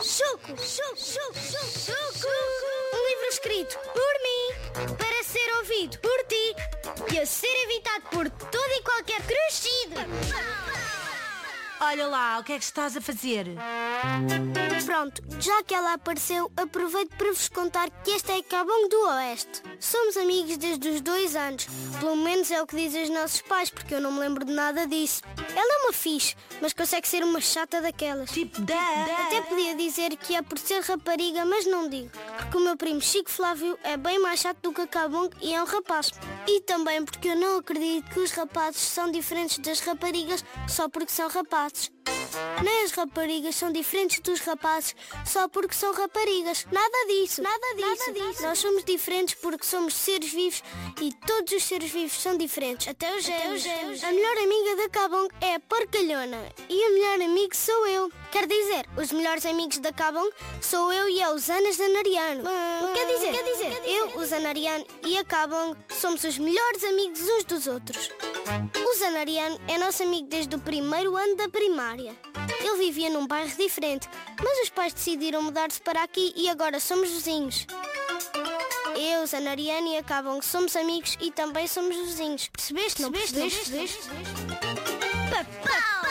Chuco. Um livro escrito por mim, para ser ouvido por ti e a ser evitado por todo e qualquer crescido. Olha lá, o que é que estás a fazer? Pronto, já que ela apareceu, aproveito para vos contar que este é Cabong do Oeste. Somos amigos desde os 2 anos. Pelo menos é o que dizem os nossos pais, porque eu não me lembro de nada disso. Ela é uma fixe, mas consegue ser uma chata daquelas. Tipo, Até podia dizer que é por ser rapariga, mas não digo. Porque o meu primo Chico Flávio é bem mais chato do que a Cabong e é um rapaz. E também porque eu não acredito que os rapazes são diferentes das raparigas só porque são rapazes. Nem as raparigas são diferentes dos rapazes só porque são raparigas. Nada disso. Nós somos diferentes porque somos seres vivos e todos os seres vivos são diferentes. Até os gêmeos. A melhor amiga da Cabong é a Porcalhona e o melhor amigo sou eu. Quer dizer, os melhores amigos da Cabong sou eu e a Usana Zanariano. Quer dizer, eu, o Zanariano e a Cabong somos os melhores amigos uns dos outros. O Zanariano é nosso amigo desde o primeiro ano da primária. Ele vivia num bairro diferente, mas os pais decidiram mudar-se para aqui e agora somos vizinhos. Eu, Zanariano e a Cabong somos amigos e também somos vizinhos. Percebeste? Não percebeste? Papau!